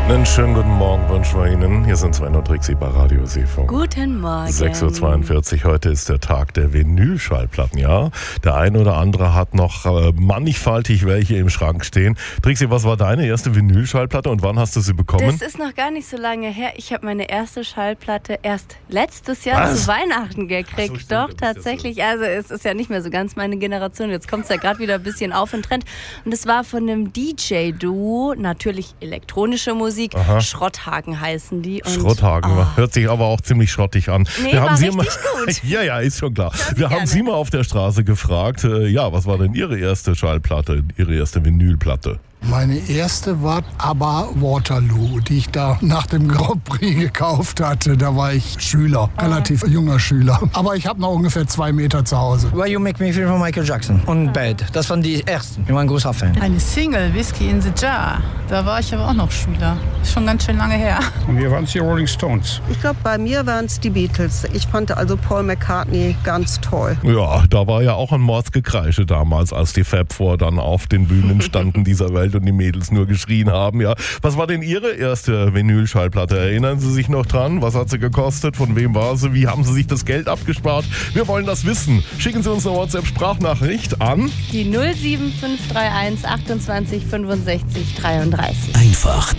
Einen schönen guten Morgen wünschen wir Ihnen. Hier sind Sven und Trixi bei Radio Seefunk. Guten Morgen. 6.42 Uhr, heute ist der Tag der Vinylschallplatten, ja. Der eine oder andere hat noch mannigfaltig welche im Schrank stehen. Trixi, was war deine erste Vinylschallplatte und wann hast du sie bekommen? Das ist noch gar nicht so lange her. Ich habe meine erste Schallplatte erst letztes Jahr zu Weihnachten gekriegt. Ach so, Doch, tatsächlich. Also es ist ja nicht mehr so ganz meine Generation. Jetzt kommt es ja gerade wieder ein bisschen auf den Trend. Und es war von einem DJ-Duo, natürlich elektronische Musik. Aha. Schrotthagen heißen die. Und Schrotthagen, hört sich aber auch ziemlich schrottig an. Nee, wir haben war sie richtig mal, gut. Ja, ist schon klar. Wir haben gerne. sie mal auf der Straße gefragt, was war denn ihre erste Schallplatte, ihre erste Vinylplatte? Meine erste war aber Waterloo, die ich da nach dem Grand Prix gekauft hatte. Da war ich Schüler, relativ junger Schüler. Aber ich habe noch ungefähr 2 Meter zu Hause. Why You Make Me Feel von Michael Jackson und Bad. Das waren die ersten. Ich war ein großer Fan. Eine Single, Whiskey in the Jar. Da war ich aber auch noch Schüler. Ist schon ganz schön lange her. Und wir waren es die Rolling Stones. Ich glaube, bei mir waren es die Beatles. Ich fand also Paul McCartney ganz toll. Ja, da war ja auch ein Mordsgekreische damals, als die Fab Four dann auf den Bühnen standen dieser Welt und die Mädels nur geschrien haben. Ja. Was war denn Ihre erste Vinylschallplatte? Erinnern Sie sich noch dran? Was hat sie gekostet? Von wem war sie? Wie haben Sie sich das Geld abgespart? Wir wollen das wissen. Schicken Sie uns eine WhatsApp-Sprachnachricht an die 07531 28 65 33. Einfach